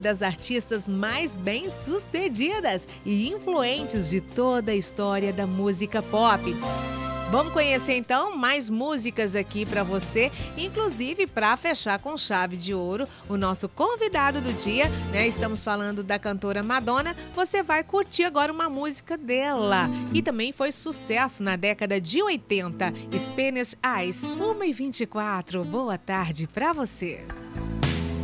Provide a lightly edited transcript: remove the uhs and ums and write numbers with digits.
das artistas mais bem-sucedidas e influentes de toda a história da música pop. Vamos conhecer então mais músicas aqui para você, inclusive para fechar com chave de ouro o nosso convidado do dia, né? Estamos falando da cantora Madonna. Você vai curtir agora uma música dela, e também foi sucesso na década de 80, Spanish Eyes, 1h24. Boa tarde para você.